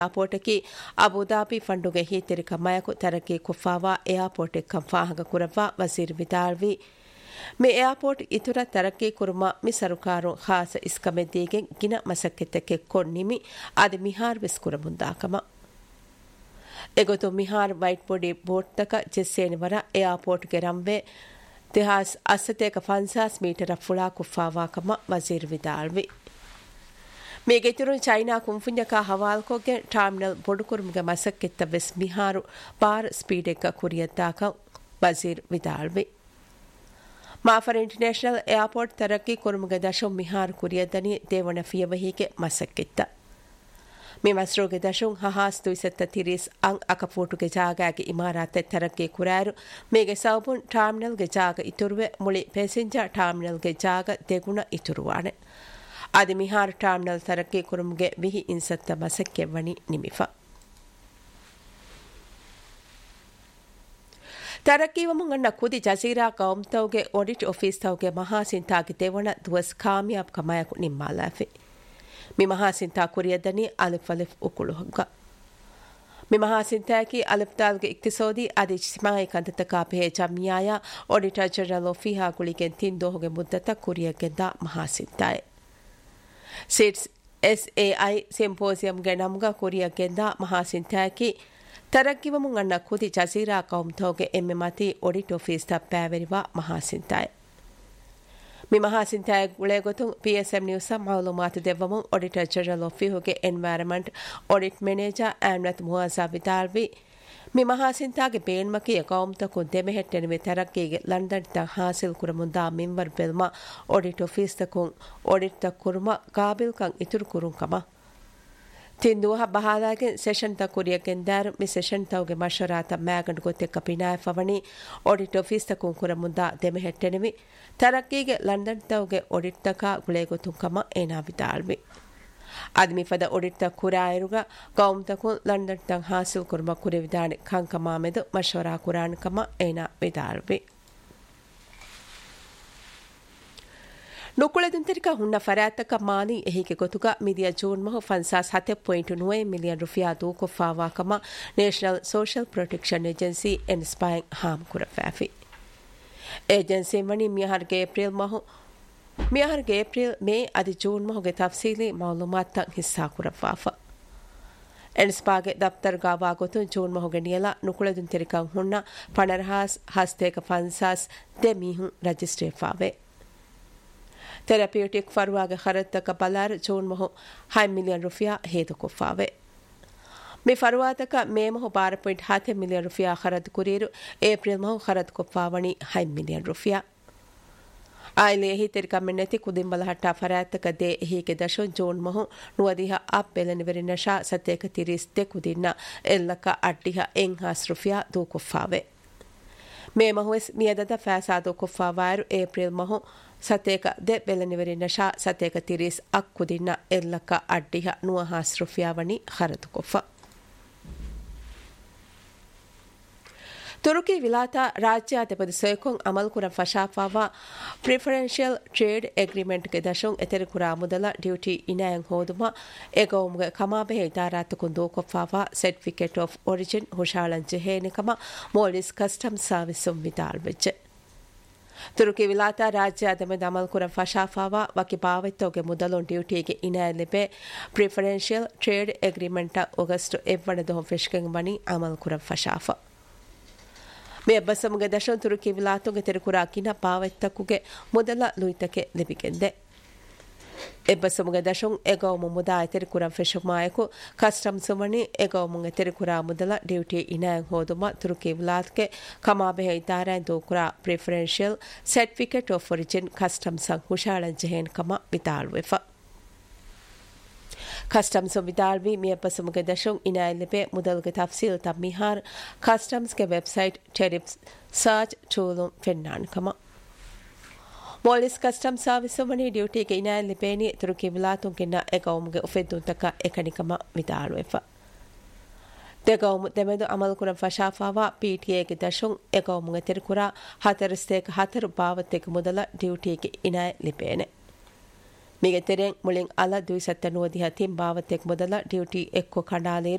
ಏರ್ಪೋರ್ಟ್ಗೆ Abu Dhabi ಫಂಡುಗೆ ಹೀತಿರಿಕ ಮಯಕು ತರಕಿ ಕುಫಾವಾ airport ಕಂಫಾಹಗ ಕುರವಾ ವಜೀರ್ ವಿದಾಳ್ವಿ ಮೆ airport ಇತುರ ತರಕಿ ಕುರುಮ ಮಿ ಸರುಕಾರು ಖಾಸ ಇಸ್ಕಮೆದ್ದೀಗೆ ಗಿನ ಮಸಕ್ಕೆತ್ತಕ್ಕೆ ಕೊನ್ನಿಮಿ ಆದಿ ಮಿಹಾರ್ ವಿಸ್ಕುರ ಮುಂದಾಕಮ ಎಗೊತು ಮಿಹಾರ್ white body boat ತಕ ಜೆಸ್ಸೇನಿವರ ಏರ್ಪೋರ್ಟ್ಗೆ ರಂವೆ ತಿಹಾಸ್ ಅಸತೇಕ 50 metre ಫುಳಾ ಕುಫಾವಾಕಮ ವಜೀರ್ ವಿದಾಳ್ವಿ ಮೇಗೆತಿರು China ಕುಂಫುಂಜಕ ಹವಾಲ್ಕೋಗೆ terminal ಬೊಡುಕುರುಮ್ಗೆ ಮಸಕ್ಕೆತ್ತ ವೆಸ್ ಮಿಹಾರು ಪಾರ್ ಸ್ಪೀಡೆಕ್ಕ ಕುರಿಯತ್ತಾಕ ವಜೀರ್ ವಿದಾಳ್ವಿ ಮಾಫರ್ international airport ತರಕ್ಕಿ ಕುರುಮ್ಗೆ ದಶೋ ಮಿಹಾರ್ ಕುರಿಯದನಿ ದೇವಣ ಫಿಯವಹಿಗೆ ಮಸಕ್ಕೆತ್ತ ಮಿ ಮಸ್ರೋಗೆ ದಶುಂ ಹಹಾಸ್ ತುಯಿಸತ್ತ ತಿರಿಸ್ ಅಂಗ್ ಅಕಪೋಟುಗೆ ಜಾಗಾಗೆ ಇಮಾರಾತೆ ತರಕ್ಕೆ ಕುರಾರು ಮೇಗೆ ಸೌಬುನ್ ಟರ್ಮಿನಲ್ಗೆ ಜಾಗ ಇತುರುವೆ ಮುಳಿ ಪ್ಯಾಸೆಂಜರ್ ಟರ್ಮಿನಲ್ಗೆ ಜಾಗ ದೆಗುಣ ಇತುರುವಾಣೆ ಆದಿ ಮಿಹಾರ್ ಟರ್ಮಿನಲ್ ತರಕ್ಕೆ ಕುರುಮ್ಗೆ ವಿಹಿ ಇನ್ಸತ್ತ ಮಸಕ್ಕೆ ವಣಿ ನಿಮಿಫ ತರಕ್ಕಿ ವಮುಂಗಣ್ಣ ಕುದಿ ಜಜೀರಾ ಕೌಮ್ತೌಗೆ ಆಡಿಟ್ ಆಫೀಸ್ ತೌಗೆ ಮಹಾಸಿಂತಾಗಿ ದೇವಣ ದುವಸ್ ಕಾಮಿಯಾಬ್ ಕಮಾಯಕು ನಿಮ್ಮಾಲಾಫೆ ಮಿ ಮಹಾಸಿಂತಾ ಕುರಿಯದನಿ ಅಲಿಫ್ ಅಲಿಫ್ ಉಕುಳುಹಗ್ಗ ಮಿ ಮಹಾಸಿಂತಾಕಿ ಅಲಿಫ್ ದಾಲ್ಗೆ ಇಕ್ತಿಸೋದಿ ಆದಿ ಇಜ್ತಿಮಾಯಿ ಕಂದತಕ ಪೇ ಜಮಿಯಾಯ ಆಡಿಟರ್ ಜನರಲ್ ಆಫೀಹಾ ಗುಳಿಗೆ ತಿಂದೋಹಗೆ ಮುದ್ದತ ಕುರಿಯಗೆಂದ ಮಹಾಸಿಂತಾಯೆ ಸಿಟ್ಸ್ ಎಸ್ಎಐ ಸಿಂಪೋಸಿಯಂಗೆ ನಮ್ಗ ಕುರಿಯಗೆಂದ ಮಹಾಸಿಂತಾಕಿ ತರಕ್ಕಿವಮುಂ ಅಣ್ಣ ಕುದಿ ಜಜೀರಾ ಕೌಮ್ತೋಗೆ ಎಮ್ಮೆ ಮತಿ ಆಡಿಟ್ ಆಫೀಸ್ ತಪ್ಪಾವೆರಿವ ಮಹಾಸಿಂತಾಯೆ ಮಿ ಮಹಾಸಿಂತಾಯ ಗುಳೆಗೊತು PSM news ಮಾಲೂಮಾತ್ ದೆವ್ವಮು auditor general ಆಫೀಹುಗೆ environment audit manager ಆಮ್ನತ್ ಮುವಾಜಾ ವಿದಾಳ್ವಿ ಮಿ ಮಹಾಸಿಂತಾಗೆ ಬೇಣ್ಮಕಿಯ ಕೌಮ್ತಕು ದೆಮೆಹೆಟ್ಟೆನಿವೆ ತರಕ್ಕಿಗೆ ಲಂಡನ್ ತ ಹಾಸಿಲ್ ಕುರಮುಂದಾ ಮಿಂವರ್ ಬೆಲ್ಮ ಆಡಿಟ್ ಆಫೀಸ್ ತಕು ಆಡಿಟ್ ತ ಕುರ್ಮ ಕಾಬಿಲ್ ಕಂ ಇತುರು ಕುರುಂಕಮ ತಿಂದುಹ ಬಹಾದಾಗೆ ಸೆಷನ್ ತ ಕುರಿಯಗೆಂದಾರು ಮಿ session ತೌಗೆ ಮಶರಾತ ಮ್ಯಾಗಂಡ್ ಗೊತ್ತೆಕ್ಕ ಪಿನಾಯ ಫವಣಿ audit office ತಕು ಕುರಮುಂದಾ ದೆಮೆಹೆಟ್ಟೆನಿವೆ ತರಕ್ಕಿಗೆ London ತೌಗೆ audit ತಕ ಗುಳೆಗೊತುಂಕಮ ಏನಾ ವಿದಾಳ್ವಿ ಆದಮಿ ಫದ ಆಡಿಟ್ ತ ಕುರಾಯರುಗ ಕೌಮ್ ತಕು ಲಂಡನ್ ತ ಹಾಸಿಲ್ ಕುರ್ಮ ಕುರಿ ವಿದಾಣೆ ಕಂಕಮ ಮೆದು ಮಶವರಾ ಕುರಾನ್ಕಮ ಏನಾ ವಿದಾಳ್ವಿ ನುಕುಳೆದುಂತರಿಕ ಹುಣ್ಣ ಫರಾತಕ ಮಾನಿ ಎಹಿಗೆ ಗೊತುಗ ಮಿದಿಯ June ಮಹು ಫನ್ಸಾಸ್ 10.9 million rufiyaa ದೂಕೊಫಾವಾಕಮ national social protection agency ಎನ್ಸ್ಪೈಂಗ್ Ham ಕುರಫಾಫಿ agency ಮಣಿ ಮಿಯಾಹರ್ಗೆ ಏಪ್ರಿಲ್ ಮೇ ಅದಿ ಜೂನ್ ಮಹುಗೆ ತಫ್ಸೀಲಿ ಮಾಲೂಮಾತ್ ತಂ ಹಿಸ್ಸಾ ಕುರಫಾಫ ಎನ್ಸ್ಪಾಗೆ ದಫ್ತರ್ಗಾವಾ ಗೊತು ಜೂನ್ ಮಹುಗೆ ನಿಯಲ ನುಕುಳೆದುಂತರಿಕ ಹುಣ್ಣ ಪಣರಹಾಸ್ ಹಸ್ತೇಕ ಫನ್ಸಾಸ್ ದೆ ಮೀಹು ರಜಿಸ್ಟ್ರೇಫಾವೆ ಥೆರಪ್ಯೂಟಿಕ್ ಫರ್ವಾಗೆ ಖರತ್ತಕ ಬಲಾರ್ ಜೂನ್ ಮಹು 5 ಮಿಲಿಯನ್ ರುಫಿಯಾ ಹೇದು ಕೊಫಾವೆ ಮಿ ಫರ್ವಾತಕ May ಮಹು 12.7 million rufiyaa ಖರದ್ ಕುರೀರು April ಮಹು ಖರದ್ ಕೊಫಾವಣಿ 5 million rufiyaa ಆಯ್ಲೆ ಹಿತೆರಿಕ ಮೆನ್ನತಿ ಕುದಿಂಬಲ ಹಟ್ಟ ಫರಾತಕ ದೇ ಹೀಗೆ ದಶೋ ಜೂನ್ ಮಹು ನುವದಿಹ ಅಪ್ ಬೆಲನಿವರಿ ನಶಾ ಸತೇಕ ತಿರಿಸ್ತೆ ಕುದಿನ್ನ ಎಲ್ಲಕ ಅಡ್ಡಿಹ ಎಂಹಾಸ್ ರುಫಿಯಾ ದೂ ಕೊಫಾವೆ ಮೇ ಮಹುಸ್ ಮಿಯದದ ಫಾಸಾದೋ ಕೊಫಾವಾರು ಏಪ್ರಿಲ್ ಮಹು ಸತೇಕ ದೆ ಬೆಲನಿವರಿ ನಶಾ ಸತೇಕ ತಿರಿಸ್ ಅಕ್ಕುದಿನ್ನ ಎಲ್ಲಕ ಅಡ್ಡಿಹ ನುವಹಾಸ್ ರುಫಿಯಾವಣಿ ಖರದು ಕೊಫ ತುರುಕಿ ವಿಲಾತ ರಾಜ್ಯ ಅಧಿಪತಿ ಸೈಕೊಂ ಅಮಲ್ಕುರ ಫಶಾಫಾವಾ preferential trade ಅಗ್ರಿಮೆಂಟ್ಗೆ ದಶೊಂ ಎತೆರಿಕುರ ಮುದಲ duty ಇನಾಯಂ ಹೋದುಮ ಎಗೌಮ್ಗೆ ಕಮಾಬೆಹೆ ಇದಾರಾತಕುಂ ದೋಕೊಫಾವಾ certificate of origin ಹುಷಾಳಂ ಜೆಹೇನಿಕಮ police custom ಸರ್ವಿಸುಂ ವಿದಾಳ್ವೆಜ್ಜೆ ತುರುಕಿ ವಿಲಾತ ರಾಜ್ಯ ಅಧಿಪತಿ ಅಮಲ್ಕುರ ಫಶಾಫಾವಾ ವಕಿ ಬಾವೆತ್ತೋಗೆ ಮುದಲೊಂ ಡ್ಯೂಟಿಗೆ ಇನಾಯಲಿಬೆ preferential trade agreement August 7 ಫೆಶ್ಕೆಂ ಬಣಿ ಅಮಲ್ಕುರ ಫಶಾಫಾ May ಅಬ್ಬಸಮ್ಗೆ ದಶಂ ತುರುಕಿ ವಿಲಾತುಗೆ ತೆರಕುರಾಕಿನ ಪಾವೆತ್ತಕ್ಕುಗೆ ಮೊದಲ ಲುಯಿತಕ್ಕೆ ಲಿಬಿಗೆಂದೆ ಎಬ್ಬಸಮ್ಗೆ ದಶಂ ಎಗೌಮು ಮುದಾಯ ತೆರಕುರ ಫೆಶಮಾಯಕು ಕಸ್ಟಮ್ಸ್ ಮಣಿ ಎಗೌಮುಗೆ ತೆರಕುರ ಮೊದಲ duty ಇನಾಯಂ ಹೋದುಮ ತುರುಕಿ ವಿಲಾತ್ಗೆ ಕಮಾಬೆಹೆ ಇದಾರಾಯ್ ದೋಕುರ preferential certificate of origin customs ಹುಷಾಳಂ ಜೆಹೇನ್ ಕಮ ವಿತಾಳ್ವೆಫ customs ವಿದಾಳ್ವಿ ಮಿಯಪ್ಪಸಮುಗೆ ದಶಂ ಇನಾಯಲಿಬೆ ಮುದಲ್ಗೆ ತಫ್ಸೀಲ್ ತಮ್ಮಿಹಾರ್ ಕಸ್ಟಮ್ಸ್ಗೆ website tariffs search ಚೂಲು ಫೆನ್ನಾನ್ಕಮ police custom ಸರ್ವಿಸುಮಣಿ ಡ್ಯೂಟಿಗೆ ಇನಾಯಲಿಬೇನಿ ತುರುಕಿ ವಿಲಾತುಂಗಿನ್ನ ಎಗೌಮ್ಗೆ ಉಫೆದ್ದುಂತಕ ಎಕನಿಕಮ ವಿದಾಳ್ವೆಫ ದೆಗೌಮು ದೆಮೆದು ಅಮಲ್ಕುರ ಫಶಾಫಾವಾ ಪಿಟಿಎಗೆ ದಶಂ ಎಗೌಮ್ಗೆ ತೆರಕುರ ಹತರಸ್ತೇಕ ಹತರು ಬಾವತ್ತೆಗೆ ಮೊದಲ ಡ್ಯೂಟಿಗೆ ಇನಾಯಲಿಬೇನೆ ಮಿಗೆ ತೆರೆಂ ಮುಳಿಂ ಅಲ ದ್ವಿಸತ್ತ ನುವದಿಹ ತಿಂ ಬಾವತ್ತೆಗೆ ಮೊದಲ ಡ್ಯೂಟಿ ಎಕ್ಕೊ ಕಂಡಾಲೇರು